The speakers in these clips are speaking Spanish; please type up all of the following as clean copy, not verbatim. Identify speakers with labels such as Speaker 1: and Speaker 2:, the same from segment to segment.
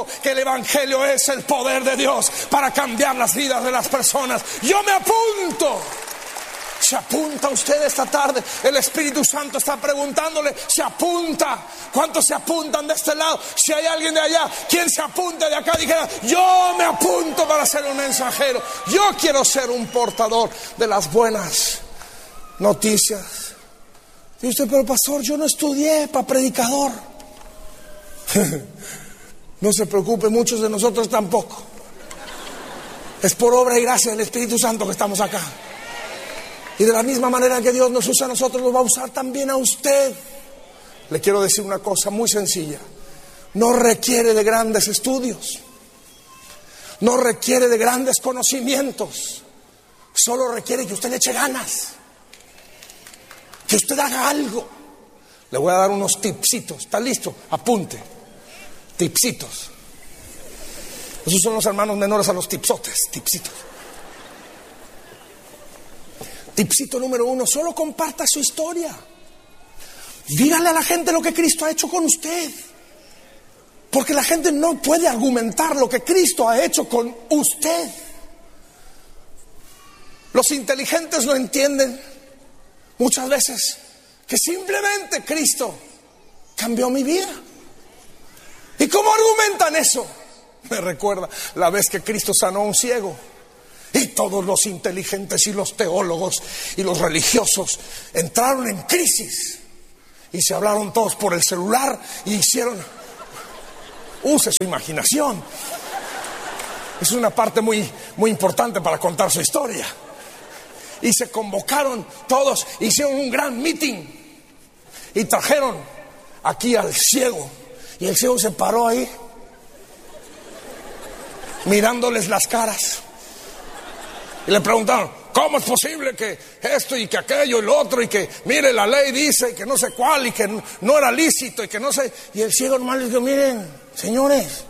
Speaker 1: que el evangelio es el poder de Dios para cambiar las vidas de las personas. Yo me apunto. ¿Se apunta usted esta tarde? El Espíritu Santo está preguntándole, ¿se apunta? ¿Cuántos se apuntan de este lado? Si hay alguien de allá, ¿quién se apunta de acá? Dijera, yo me apunto para ser un mensajero. Yo quiero ser un portador de las buenas noticias. Dice usted, pero pastor, yo no estudié para predicador. No se preocupe, muchos de nosotros tampoco. Es por obra y gracia del Espíritu Santo que estamos acá. Y de la misma manera que Dios nos usa a nosotros, nos va a usar también a usted. Le quiero decir una cosa muy sencilla. No requiere de grandes estudios. No requiere de grandes conocimientos. Solo requiere que usted le eche ganas. Que usted haga algo. Le voy a dar unos tipsitos. ¿Está listo? Apunte. Tipsitos. Esos son los hermanos menores a los tipsotes. Tipsitos. Tipsito número 1, solo comparta su historia. Dígale a la gente lo que Cristo ha hecho con usted. Porque la gente no puede argumentar lo que Cristo ha hecho con usted. Los inteligentes no entienden muchas veces que simplemente Cristo cambió mi vida. ¿Y cómo argumentan eso? Me recuerda la vez que Cristo sanó a un ciego. Y todos los inteligentes y los teólogos y los religiosos entraron en crisis. Y se hablaron todos por el celular y hicieron... Use su imaginación. Es una parte muy importante para contar su historia. Y se convocaron todos, hicieron un gran meeting. Y trajeron aquí al ciego. Y el ciego se paró ahí, mirándoles las caras. Y le preguntaron, ¿cómo es posible que esto y que aquello y lo otro? Y que, mire, la ley dice que no sé cuál y que no era lícito y que no sé... Y el ciego nomás les dijo, miren, señores.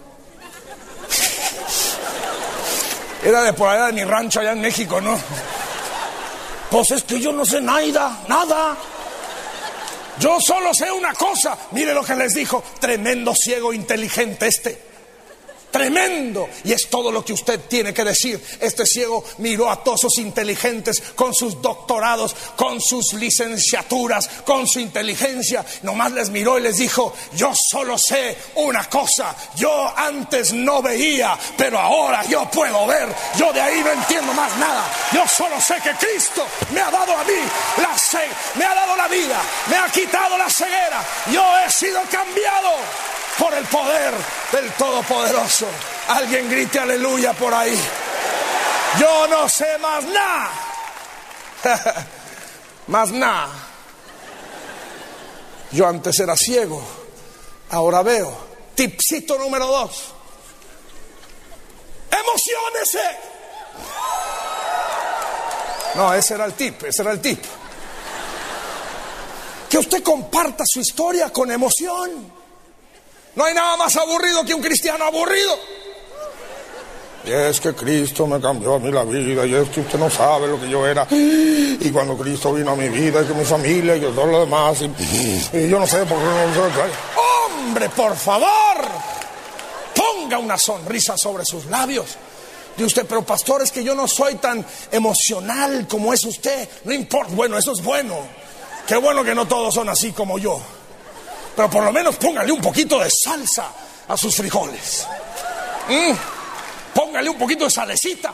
Speaker 1: Era de por allá de mi rancho allá en México, ¿no? Pues es que yo no sé nada. Yo solo sé una cosa. Mire lo que les dijo, tremendo ciego inteligente este. Tremendo. Y es todo lo que usted tiene que decir. Este ciego miró a todos sus inteligentes con sus doctorados, con sus licenciaturas, con su inteligencia. Nomás les miró y les dijo, yo solo sé una cosa. Yo antes no veía, pero ahora yo puedo ver. Yo de ahí no entiendo más nada. Yo solo sé que Cristo me ha dado a mí me ha dado la vida, me ha quitado la ceguera. Yo he sido cambiado por el poder del Todopoderoso. Alguien grite aleluya por ahí. Yo no sé más nada. Más nada. Yo antes era ciego, ahora veo. Tipsito número 2. Emociónese. No, ese era el tip. Que usted comparta su historia con emoción. No hay nada más aburrido que un cristiano aburrido. Y es que Cristo me cambió a mí la vida. Y es que usted no sabe lo que yo era. Y cuando Cristo vino a mi vida, y que mi familia, y que todo lo demás. Y yo no sé por qué no sé. Hombre, por favor, ponga una sonrisa sobre sus labios. Dice usted, pero pastor, es que yo no soy tan emocional como es usted. No importa, bueno, eso es bueno. Qué bueno que no todos son así como yo. Pero por lo menos póngale un poquito de salsa a sus frijoles. Póngale un poquito de salecita.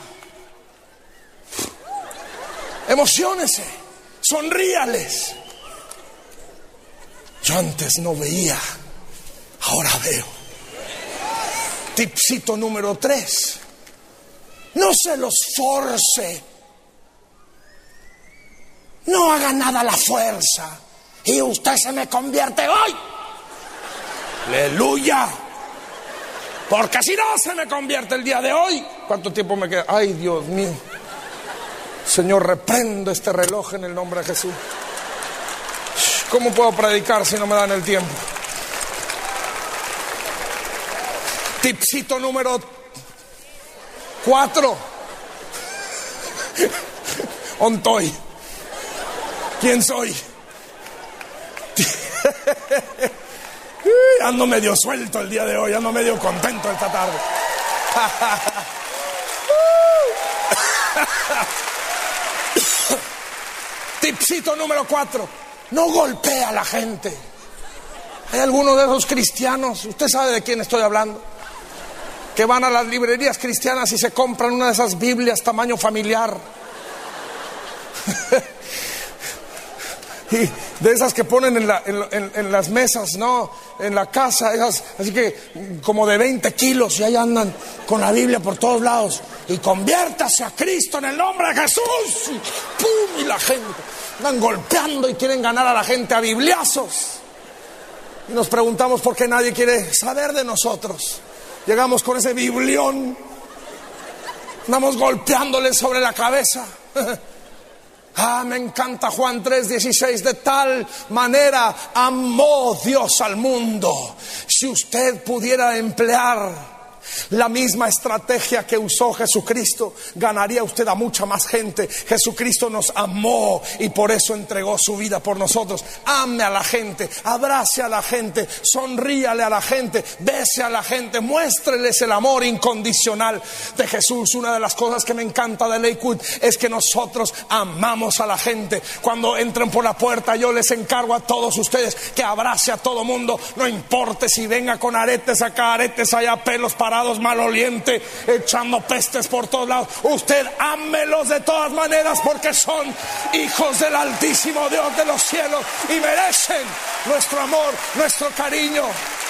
Speaker 1: Emociónese. Sonríales. Yo antes no veía, ahora veo. Tipsito número 3. No se los force. No haga nada a la fuerza. Y usted se me convierte hoy. Aleluya. Porque si no se me convierte el día de hoy. ¿Cuánto tiempo me queda? Ay, Dios mío. Señor, reprendo este reloj en el nombre de Jesús. ¿Cómo puedo predicar si no me dan el tiempo? Tipsito número 4. Ontoy. ¿Quién soy? Ando medio suelto el día de hoy, ando medio contento esta tarde. Tipcito número 4: no golpea a la gente. Hay algunos de esos cristianos, usted sabe de quién estoy hablando, que van a las librerías cristianas y se compran una de esas Biblias tamaño familiar. Y de esas que ponen en las mesas, ¿no? En la casa, esas, así que como de 20 kilos, y ahí andan con la Biblia por todos lados. Y conviértase a Cristo en el nombre de Jesús. Y ¡pum! Y la gente andan golpeando y quieren ganar a la gente a bibliazos. Y nos preguntamos por qué nadie quiere saber de nosotros. Llegamos con ese biblión, andamos golpeándole sobre la cabeza. Me encanta Juan 3:16. De tal manera amó Dios al mundo. Si usted pudiera emplear la misma estrategia que usó Jesucristo, ganaría usted a mucha más gente. Jesucristo nos amó y por eso entregó su vida por nosotros. Ame a la gente, abrace a la gente, sonríale a la gente, bese a la gente, muéstreles el amor incondicional de Jesús. Una de las cosas que me encanta de Lakewood es que nosotros amamos a la gente. Cuando entren por la puerta, yo les encargo a todos ustedes que abrace a todo mundo, no importe si venga con aretes acá, aretes allá, pelos parados, maloliente, echando pestes por todos lados. Usted ámelos de todas maneras, porque son hijos del Altísimo Dios de los cielos y merecen nuestro amor, nuestro cariño.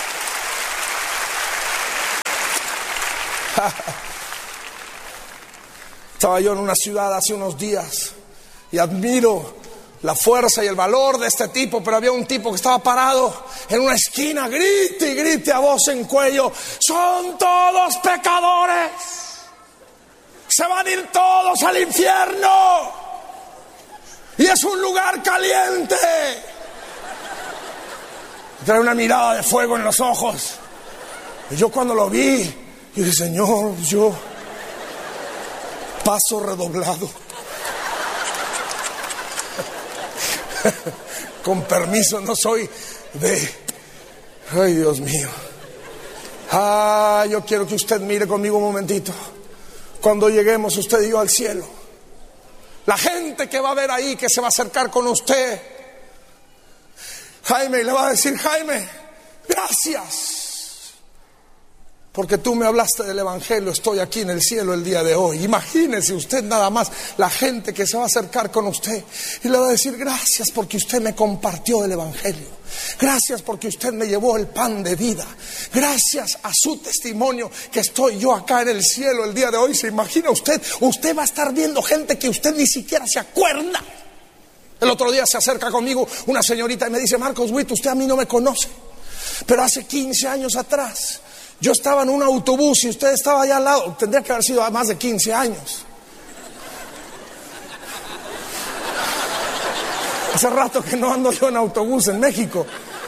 Speaker 1: Estaba yo en una ciudad hace unos días y admiro la fuerza y el valor de este tipo, pero había un tipo que estaba parado en una esquina, grite y grite a voz en cuello: son todos pecadores, se van a ir todos al infierno y es un lugar caliente. Trae una mirada de fuego en los ojos. Y yo cuando lo vi, yo dije: Señor, yo paso redoblado. Con permiso, no soy de... Ay, Dios mío. Yo quiero que usted mire conmigo un momentito. Cuando lleguemos usted y yo al cielo, la gente que va a ver ahí, que se va a acercar con usted, Jaime, le va a decir: Jaime, gracias, porque tú me hablaste del evangelio, estoy aquí en el cielo el día de hoy. Imagínese usted nada más la gente que se va a acercar con usted y le va a decir: gracias porque usted me compartió el evangelio, gracias porque usted me llevó el pan de vida, gracias a su testimonio que estoy yo acá en el cielo el día de hoy. ¿Se imagina usted? Usted va a estar viendo gente que usted ni siquiera se acuerda. El otro día se acerca conmigo una señorita y me dice: Marcos Witt, usted a mí no me conoce, pero hace 15 años atrás yo estaba en un autobús y usted estaba allá al lado. Tendría que haber sido a más de 15 años. Hace rato que no ando yo en autobús en México.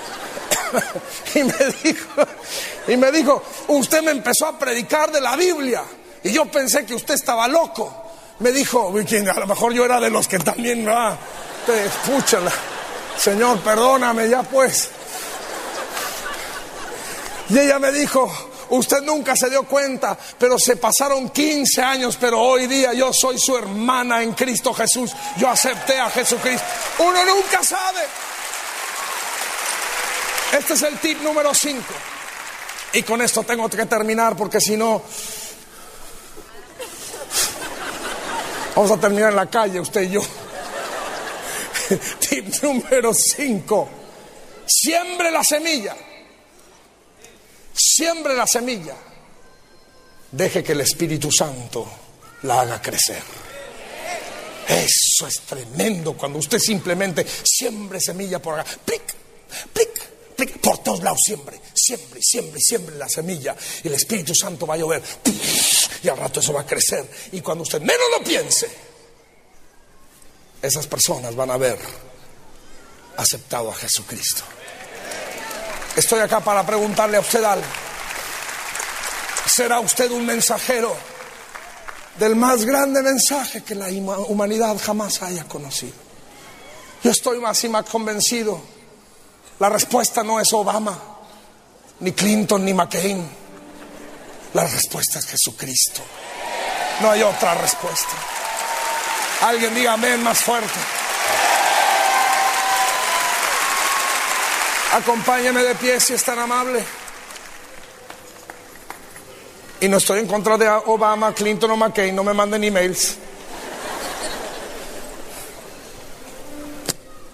Speaker 1: Y me dijo: usted me empezó a predicar de la Biblia y yo pensé que usted estaba loco. Me dijo: a lo mejor yo era de los que también, escúchala, Señor, perdóname ya pues. Y ella me dijo: usted nunca se dio cuenta, pero se pasaron 15 años, pero hoy día yo soy su hermana en Cristo Jesús. Yo acepté a Jesucristo. Uno nunca sabe. Este es el tip número 5. Y con esto tengo que terminar, porque si no vamos a terminar en la calle usted y yo. Tip número 5: siembre la semilla. Siembre la semilla. Deje que el Espíritu Santo la haga crecer. Eso es tremendo, cuando usted simplemente siembre semilla por acá. Plic, plic, plic, por todos lados siembre la semilla. Y el Espíritu Santo va a llover. Y al rato eso va a crecer. Y cuando usted menos lo piense, esas personas van a haber aceptado a Jesucristo. Estoy acá para preguntarle a usted algo. ¿Será usted un mensajero del más grande mensaje que la humanidad jamás haya conocido? Yo estoy más y más convencido. La respuesta no es Obama. ni Clinton, ni McCain. La respuesta es Jesucristo. No hay otra respuesta. Alguien diga amén más fuerte. Acompáñeme de pie si es tan amable. Y no estoy en contra de Obama, Clinton o McCain, no me manden emails.